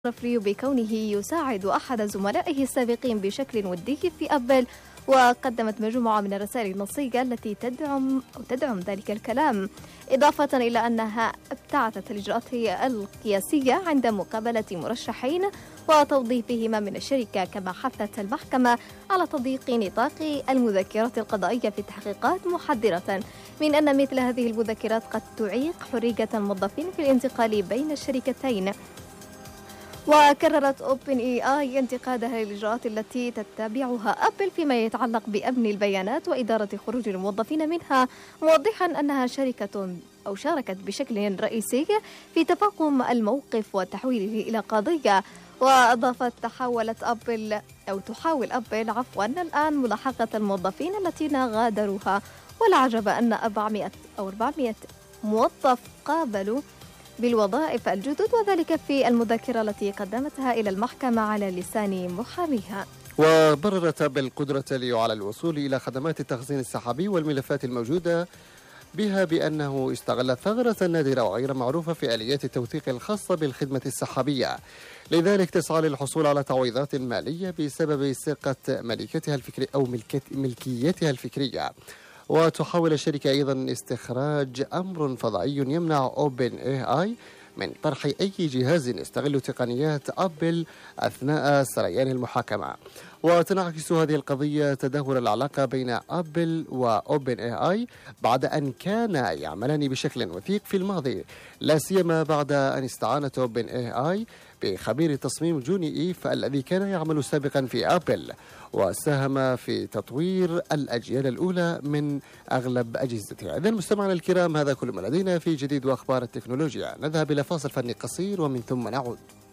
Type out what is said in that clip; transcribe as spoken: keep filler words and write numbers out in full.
فري بكونه يساعد أحد زملائه السابقين بشكل ودي في أبل، وقدمت مجموعة من الرسائل النصية التي تدعم أو تدعم ذلك الكلام، إضافة إلى أنها ابتعثت الإجراءات القياسية عند مقابلة مرشحين وتوظيفهما من الشركة، كما حثت المحكمة على تضييق نطاق المذكرات القضائية في التحقيقات، محذرة من أن مثل هذه المذكرات قد تعيق حرية الموظفين في الانتقال بين الشركتين. وكررت أوبن إي آي انتقادها للإجراءات التي تتبعها أبل فيما يتعلق بأمن البيانات وإدارة خروج الموظفين منها، موضحا أنها شركة أو شاركت بشكل رئيسي في تفاقم الموقف وتحويله إلى قضية. وأضافت تحولت أبل أو تحاول أبل عفوا الآن ملاحقة الموظفين الذين غادروها، ولا عجب أن أربعمائة أو أربعمائة موظف قابلوا بالوظائف الجدد، وذلك في المذكرة التي قدمتها إلى المحكمة على لسان محاميها. وبررت بالقدرة ليو على الوصول إلى خدمات التخزين السحابي والملفات الموجودة بها بأنه استغل ثغرة نادرة وغير معروفة في آليات التوثيق الخاصة بالخدمة السحابية، لذلك تسعى للحصول على تعويضات مالية بسبب سرقة ملكتها الفكرية أو ملكيتها الفكرية. وتحاول الشركة أيضا استخراج أمر فضائي يمنع أوبن إي آي من طرح أي جهاز يستغل تقنيات أبل أثناء سريان المحاكمة. وتنعكس هذه القضية تدهور العلاقة بين أبل وأوبن إي آي بعد أن كانا يعملان بشكل وثيق في الماضي، لا سيما بعد أن استعانت أوبن إي آي بخبير تصميم جوني إيف الذي كان يعمل سابقا في أبل وساهم في تطوير الأجيال الأولى من أغلب أجهزتها. إذن مستمعنا الكرام، هذا كل ما لدينا في جديد وأخبار التكنولوجيا. نذهب إلى فاصل فني قصير ومن ثم نعود.